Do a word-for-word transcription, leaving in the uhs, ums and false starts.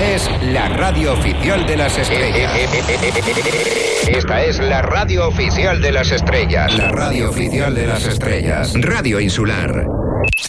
Esta es la radio oficial de las estrellas. Esta es la radio oficial de las estrellas. La radio oficial de las estrellas. Radio Insular.